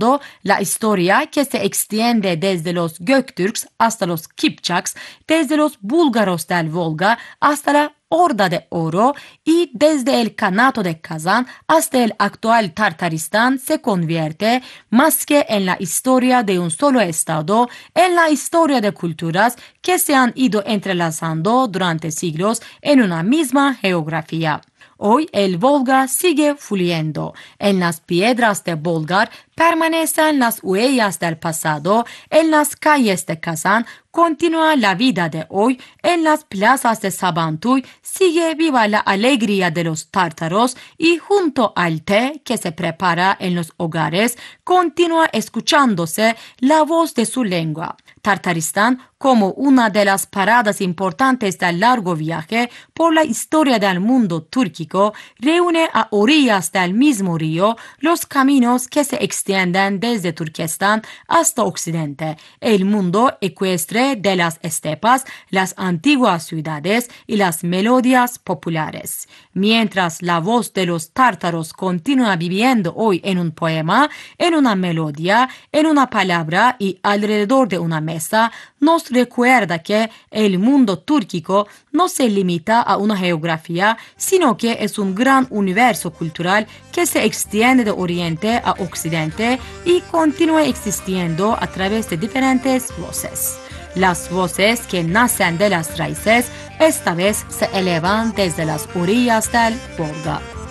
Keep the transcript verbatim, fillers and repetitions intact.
modo, la historia que se extiende desde los Göktürks hasta los Kipchaks, desde los búlgaros del Volga hasta la Horda de Oro y desde el Kanato de Kazán hasta el actual Tartaristán se convierte, más que en la historia de un solo estado, en la historia de culturas que se han ido entrelazando durante siglos en una misma geografía. Hoy el Volga sigue fluyendo. En las piedras de Volga permanecen las huellas del pasado. En las calles de Kazán continúa la vida de hoy. En las plazas de Sabantuy sigue viva la alegría de los tártaros y junto al té que se prepara en los hogares continúa escuchándose la voz de su lengua. Tartaristán, como una de las paradas importantes del largo viaje por la historia del mundo túrquico, reúne a orillas del mismo río los caminos que se extienden desde Turquestán hasta Occidente, el mundo ecuestre de las estepas, las antiguas ciudades y las melodías populares. Mientras la voz de los tártaros continúa viviendo hoy en un poema, en una melodía, en una palabra y alrededor de una mesa, nos recuerda que el mundo túrquico no se limita a una geografía, sino que es un gran universo cultural que se extiende de oriente a occidente y continúa existiendo a través de diferentes voces. Las voces que nacen de las raíces esta vez se elevan desde las orillas del Volga.